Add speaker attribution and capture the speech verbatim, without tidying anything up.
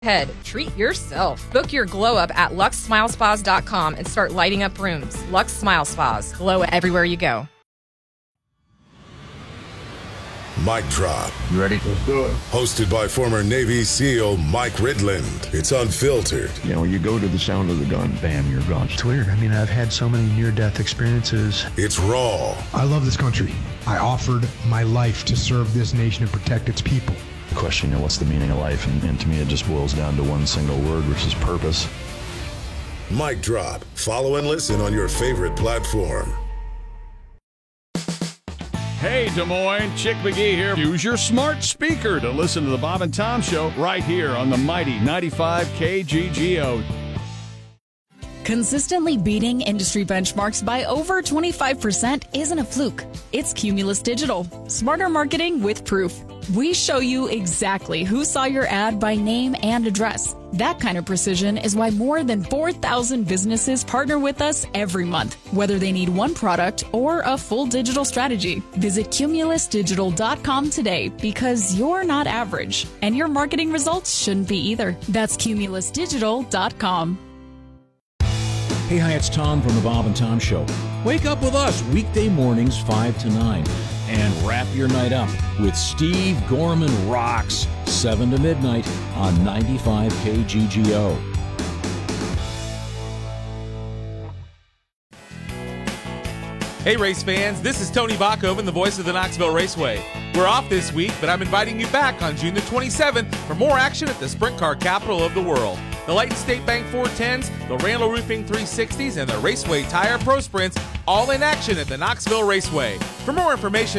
Speaker 1: Head, treat yourself. Book your glow up at lux smile spas dot com and start lighting up rooms. Lux Smile Spas. Glow everywhere you go.
Speaker 2: Mic Drop.
Speaker 3: You ready?
Speaker 4: Let's do it.
Speaker 2: Hosted by former Navy SEAL Mike Ridland. It's unfiltered.
Speaker 3: You know, you go to the sound of the gun, bam, you're gone.
Speaker 5: It's weird. I mean, I've had so many near-death experiences.
Speaker 2: It's raw.
Speaker 6: I love this country. I offered my life to serve this nation and protect its people.
Speaker 3: Question, you know, what's the meaning of life? And, and to me, it just boils down to one single word, which is purpose.
Speaker 2: Mic Drop. Follow and listen on your favorite platform.
Speaker 7: Hey, Des Moines, Chick McGee here. Use your smart speaker to listen to the Bob and Tom Show right here on the mighty ninety-five K G G O.
Speaker 8: Consistently beating industry benchmarks by over twenty-five percent isn't a fluke. It's Cumulus Digital. Smarter marketing with proof. We show you exactly who saw your ad by name and address. That kind of precision is why more than four thousand businesses partner with us every month, whether they need one product or a full digital strategy. Visit cumulus digital dot com today because you're not average, and your marketing results shouldn't be either. That's cumulus digital dot com.
Speaker 9: Hey, hi, it's Tom from the Bob and Tom Show. Wake up with us weekday mornings five to nine and wrap your night up with Steve Gorman Rocks, seven to midnight on ninety-five K G G O.
Speaker 10: Hey race fans, this is Tony Bachhoven, the voice of the Knoxville Raceway. We're off this week, but I'm inviting you back on June the twenty-seventh for more action at the sprint car capital of the world. The Light State Bank four tens, the Randall Roofing three sixties, and the Raceway Tire Pro Sprints all in action at the Knoxville Raceway. For more information,